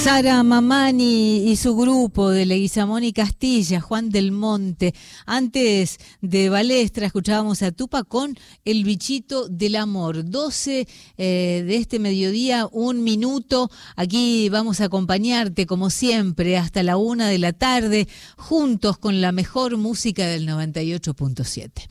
Sara Mamani y su grupo de Leguizamón y Castilla, Juan del Monte. Antes de Balestra escuchábamos a Tupa con El Bichito del Amor. 12 de este mediodía, 1 minuto. Aquí vamos a acompañarte como siempre hasta la 1 de la tarde, juntos con la mejor música del 98.7.